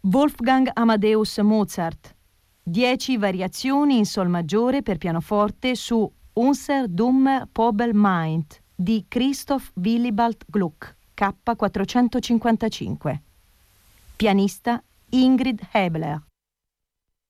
Wolfgang Amadeus Mozart. 10 variazioni in sol maggiore per pianoforte su Unser dummer Pobelmeint di Christoph Willibald Gluck, K455. Pianista Ingrid Hebler.